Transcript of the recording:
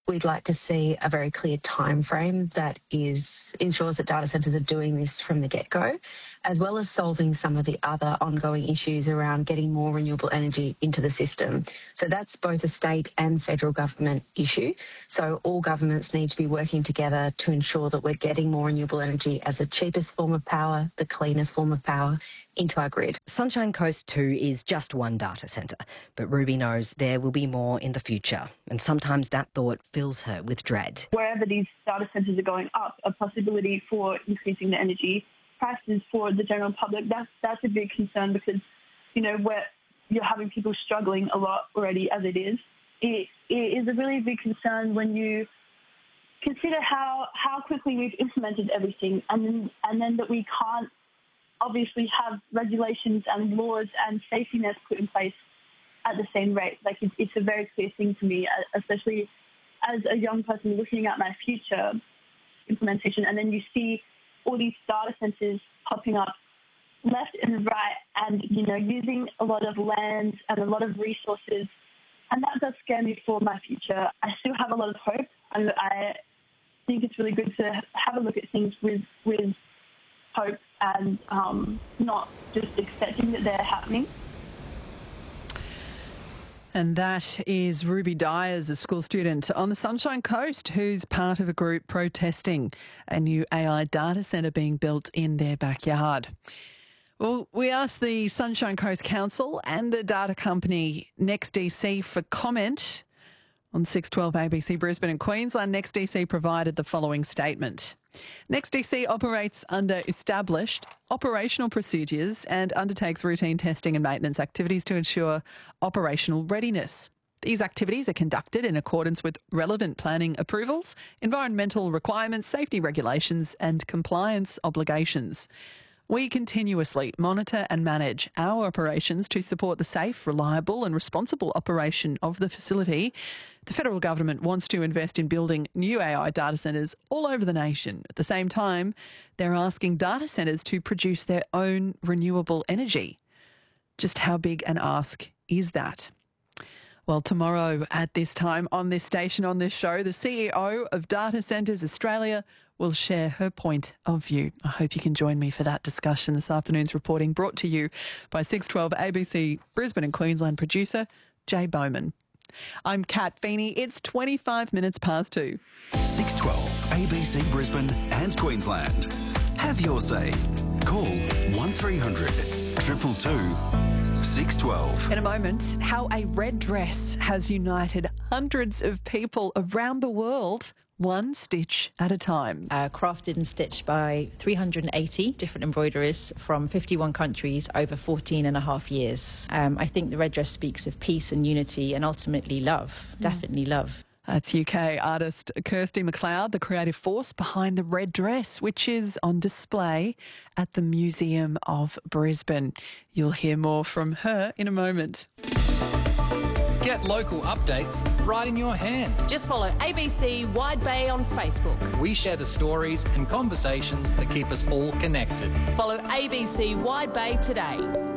we'd like to see a very clear time frame that ensures that data centres are doing this from the get-go, as well as solving some of the other ongoing issues around getting more renewable energy into the system. So that's both a state and federal government issue. So all governments need to be working together to ensure that we're getting more renewable energy as the cheapest form of power, the cleanest form of power, into our grid. Sunshine Coast 2 is just one data centre, but Ruby knows there will be more in the future, and sometimes that thought fills her with dread. Wherever these data centres are going up, a possibility for increasing the energy prices for the general public, that's a big concern because, you know, where you're having people struggling a lot already as it is. It is a really big concern when you consider how quickly we've implemented everything and then that we can't obviously have regulations and laws and safety nets put in place at the same rate. Like, it's a very clear thing to me, especially as a young person looking at my future implementation, and then you see all these data centres popping up left and right and, you know, using a lot of land and a lot of resources, and that does scare me for my future. I still have a lot of hope, and I think it's really good to have a look at things with hope and not just accepting that they're happening. And that is Ruby Dyers, a school student on the Sunshine Coast who's part of a group protesting a new AI data centre being built in their backyard. Well, we asked the Sunshine Coast Council and the data company NextDC for comment on 612 ABC Brisbane and Queensland. NextDC provided the following statement. NextDC operates under established operational procedures and undertakes routine testing and maintenance activities to ensure operational readiness. These activities are conducted in accordance with relevant planning approvals, environmental requirements, safety regulations and compliance obligations. We continuously monitor and manage our operations to support the safe, reliable and responsible operation of the facility. The federal government wants to invest in building new AI data centres all over the nation. At the same time, they're asking data centres to produce their own renewable energy. Just how big an ask is that? Well, tomorrow at this time on this station, on this show, the CEO of Data Centres Australia will share her point of view. I hope you can join me for that discussion. This afternoon's reporting brought to you by 612 ABC Brisbane and Queensland producer Jay Bowman. I'm Kat Feeney. It's 25 minutes past 2. 612 ABC Brisbane and Queensland. Have your say. Call 1300 222 612. In a moment, how a red dress has united hundreds of people around the world, one stitch at a time. Crafted and stitched by 380 different embroiderers from 51 countries over 14 and a half years. I think the red dress speaks of peace and unity and ultimately love, definitely love. That's UK artist Kirsty MacLeod, the creative force behind the red dress, which is on display at the Museum of Brisbane. You'll hear more from her in a moment. Get local updates right in your hand. Just follow ABC Wide Bay on Facebook. We share the stories and conversations that keep us all connected. Follow ABC Wide Bay today.